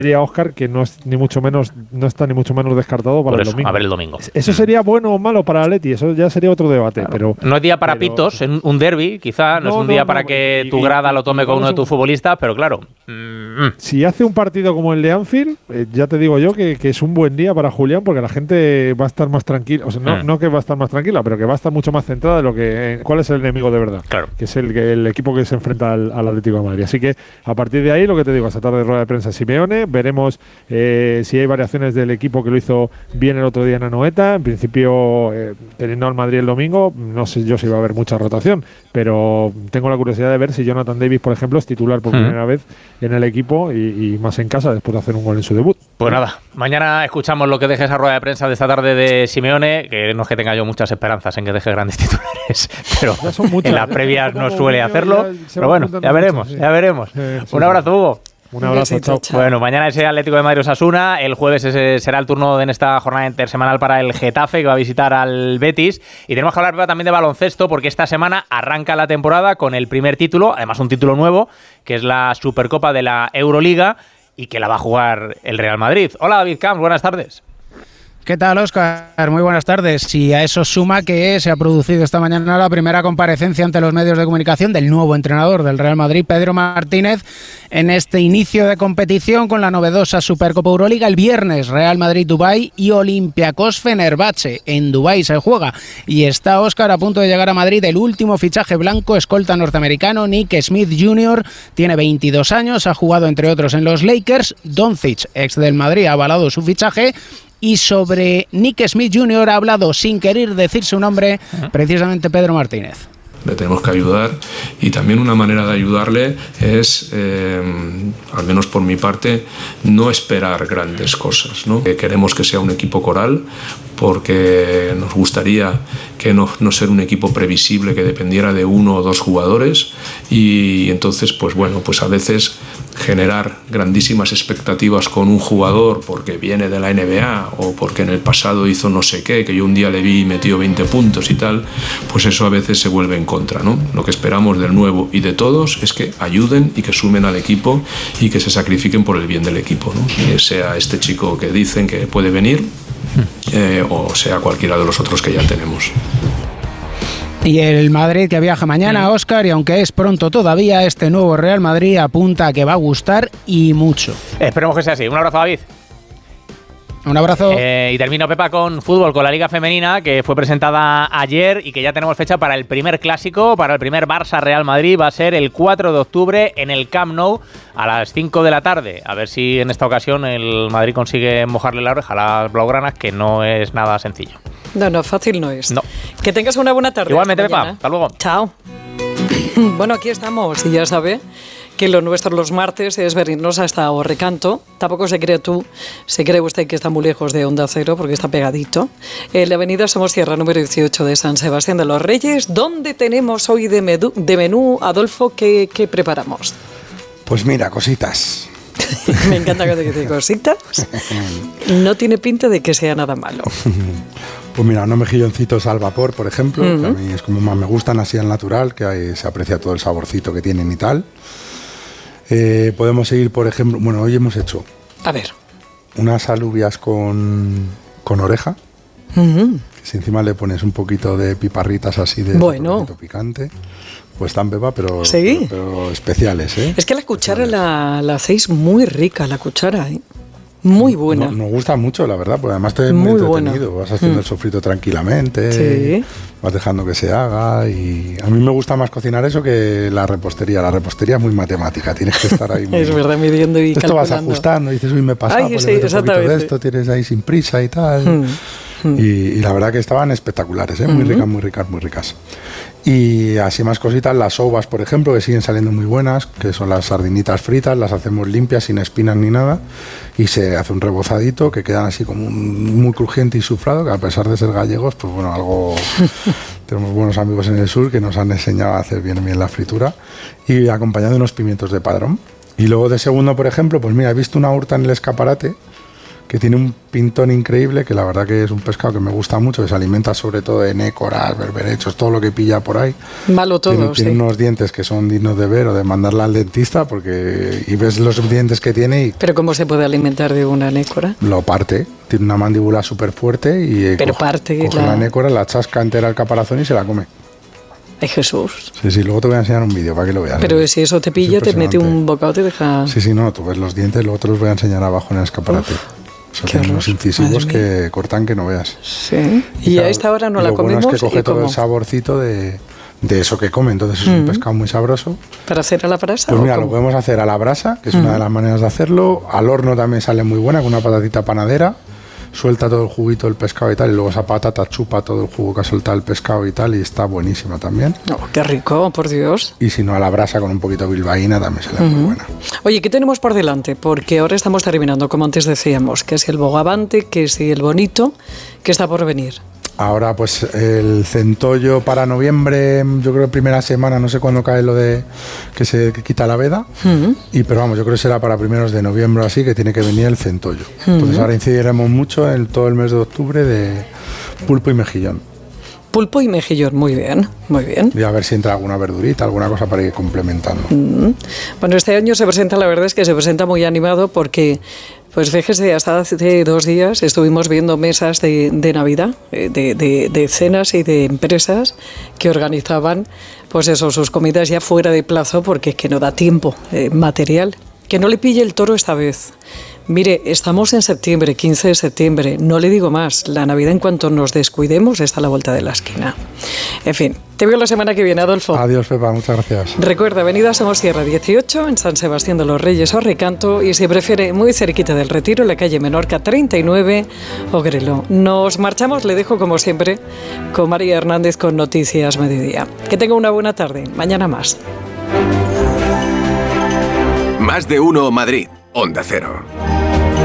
diría Óscar que no está ni mucho menos descartado para el domingo. A ver el domingo. ¿Eso sería bueno o malo para el Atleti? Eso ya sería otro debate. Claro. Pero no es día para pitos, en un derbi, quizá, no es un día para que tu grada lo tome con uno de tus futbolistas, pero claro. Si hace un partido como el de Anfield, ya te digo yo que es un buen día para Julián, porque la gente va a estar más tranquila. O sea, no que va a estar más tranquila, pero que va a estar mucho más centrada en lo que cuál es el enemigo de verdad. Claro. Que es el equipo que se enfrenta al Atlético de Madrid. Así que a partir de ahí, lo que te digo, esta tarde de rueda de prensa Simeone, veremos si hay variaciones del equipo que lo hizo bien el otro día en Anoeta. En principio, teniendo al Madrid el domingo, no sé yo si va a haber mucha rotación, pero tengo la curiosidad de ver si Jonathan Davis, por ejemplo, es titular por primera vez en el equipo y más en casa después de hacer un gol en su debut. Pues nada, mañana escuchamos lo que deje esa rueda de prensa de esta tarde de Simeone, que no es que tenga yo muchas esperanzas en que deje grandes titulares, pero en las previas no suele hacerlo. Pero bueno, ya veremos. Un abrazo, Hugo. Un abrazo, chao. Bueno, mañana ese Atlético de Madrid-Osasuna, el jueves ese será el turno en esta jornada intersemanal para el Getafe, que va a visitar al Betis, y tenemos que hablar también de baloncesto, porque esta semana arranca la temporada con el primer título, además un título nuevo, que es la Supercopa de la Euroliga, y que la va a jugar el Real Madrid. Hola, David Camps, buenas tardes. ¿Qué tal, Óscar? Muy buenas tardes. Y a eso suma que se ha producido esta mañana la primera comparecencia ante los medios de comunicación del nuevo entrenador del Real Madrid, Pedro Martínez, en este inicio de competición con la novedosa Supercopa Euroliga. El viernes, Real Madrid-Dubái y Olympiacos-Fenerbahce. En Dubái se juega. Y está, Óscar, a punto de llegar a Madrid el último fichaje blanco, escolta norteamericano, Nick Smith Jr. Tiene 22 años, ha jugado entre otros en los Lakers. Doncic, ex del Madrid, ha avalado su fichaje. Y sobre Nick Smith Jr. ha hablado, sin querer decir su nombre, precisamente Pedro Martínez. Le tenemos que ayudar, y también una manera de ayudarle es, al menos por mi parte, no esperar grandes cosas, ¿no? Queremos que sea un equipo coral, porque nos gustaría que no ser un equipo previsible que dependiera de uno o dos jugadores, y entonces pues bueno, pues a veces generar grandísimas expectativas con un jugador porque viene de la NBA o porque en el pasado hizo no sé qué, que yo un día le vi y metió 20 puntos y tal, pues eso a veces se vuelve en contra, ¿no? Lo que esperamos del nuevo y de todos es que ayuden y que sumen al equipo y que se sacrifiquen por el bien del equipo, ¿no? Sea este chico que dicen que puede venir, o sea cualquiera de los otros que ya tenemos. Y el Madrid que viaja mañana, Óscar, y aunque es pronto todavía, este nuevo Real Madrid apunta a que va a gustar y mucho. Esperemos que sea así. Un abrazo, David. Un abrazo. Y termino, Pepa, con fútbol, con la Liga Femenina, que fue presentada ayer y que ya tenemos fecha para el primer clásico, para el primer Barça-Real Madrid. Va a ser el 4 de octubre en el Camp Nou a las 5 de la tarde. A ver si en esta ocasión el Madrid consigue mojarle la oreja a las blaugranas, que no es nada sencillo. No, fácil no es. No. Que tengas una buena tarde. Igualmente, Pepa. Hasta luego. Chao. Bueno, aquí estamos, y ya sabe que lo nuestro los martes es venirnos hasta Recanto. Tampoco se cree usted que está muy lejos de Onda Cero, porque está pegadito. En la avenida Somosierra, número 18 de San Sebastián de los Reyes. ¿Dónde tenemos hoy de menú, Adolfo? ¿Qué preparamos? Pues mira, cositas. Me encanta que te cositas. No tiene pinta de que sea nada malo. Pues mira, unos mejilloncitos al vapor, por ejemplo, que a mí es como más me gustan, así al natural, que ahí se aprecia todo el saborcito que tienen y tal. Podemos seguir, por ejemplo, bueno, hoy hemos hecho unas alubias con oreja, que si encima le pones un poquito de piparritas así de un poquito picante, pues tan beba, pero especiales, ¿eh? Es que la cuchara la hacéis muy rica, la cuchara, ¿eh? Muy buena. Nos gusta mucho, la verdad, porque además te es muy entretenido. Vas haciendo el sofrito tranquilamente, vas dejando que se haga, y a mí me gusta más cocinar eso que la repostería. La repostería es muy matemática, tienes que estar ahí muy... Es verdad, midiendo y esto calculando. Vas ajustando, dices, uy, me he pasado, pues le metes un poquito de esto, tienes ahí sin prisa y tal. Y la verdad que estaban espectaculares, ¿eh? Muy ricas, muy ricas, muy ricas. Y así más cositas, las uvas, por ejemplo, que siguen saliendo muy buenas, que son las sardinitas fritas, las hacemos limpias, sin espinas ni nada, y se hace un rebozadito que quedan así como muy crujiente y sufrado, que a pesar de ser gallegos, pues bueno, algo... Tenemos buenos amigos en el sur que nos han enseñado a hacer bien la fritura, y acompañado de unos pimientos de padrón. Y luego de segundo, por ejemplo, pues mira, he visto una hurta en el escaparate, que tiene un pintón increíble, que la verdad que es un pescado que me gusta mucho, que se alimenta sobre todo de nécoras, berberechos, todo lo que pilla por ahí. Malo todo, tiene unos dientes que son dignos de ver o de mandarla al dentista, porque y ves los dientes que tiene y... ¿Pero cómo se puede alimentar de una nécora? Lo parte, tiene una mandíbula súper fuerte y coge la nécora, la chasca entera al caparazón y se la come. ¡Ay, Jesús! Sí, luego te voy a enseñar un vídeo para que lo veas. Pero si eso te pilla, te mete un bocado, te deja... Sí, no, tú ves los dientes, luego te los voy a enseñar abajo en el escaparate. Tiene unos incisivos que cortan que no veas. Sí. Y a esta hora no la comemos. Lo bueno es que coge todo el saborcito de eso que come, entonces es un pescado muy sabroso. ¿Para hacer a la brasa? Pues mira, lo podemos hacer a la brasa, que es una de las maneras de hacerlo. Al horno también sale muy buena, con una patatita panadera. Suelta todo el juguito del pescado y tal, y luego esa patata chupa todo el jugo que ha soltado el pescado y tal, y está buenísima también. Oh, ¡qué rico, por Dios! Y si no, a la brasa con un poquito de bilbaína también sale muy buena. Oye, ¿qué tenemos por delante? Porque ahora estamos terminando, como antes decíamos, que si el bogavante, que si el bonito, ¿qué está por venir? Ahora pues el centollo para noviembre, yo creo que primera semana, no sé cuándo cae lo de que se quita la veda, pero vamos, yo creo que será para primeros de noviembre así que tiene que venir el centollo. Entonces ahora incidiremos mucho en todo el mes de octubre de pulpo y mejillón. Pulpo y mejillón, muy bien, muy bien. Y a ver si entra alguna verdurita, alguna cosa para ir complementando. Bueno, este año se presenta, la verdad es que se presenta muy animado porque... Pues fíjese, hasta hace 2 días estuvimos viendo mesas de Navidad, de cenas y de empresas que organizaban pues eso, sus comidas ya fuera de plazo porque es que no da tiempo material. Que no le pille el toro esta vez. Mire, estamos en septiembre, 15 de septiembre, no le digo más, la Navidad en cuanto nos descuidemos está a la vuelta de la esquina. En fin, te veo la semana que viene, Adolfo. Adiós, Pepa, muchas gracias. Recuerda, Avenida Somosierra 18, en San Sebastián de los Reyes o Recanto, y si prefiere, muy cerquita del Retiro, en la calle Menorca 39 o Grelo. Nos marchamos, le dejo como siempre con María Hernández con Noticias Mediodía. Que tenga una buena tarde, mañana más. Más de uno Madrid, Onda Cero.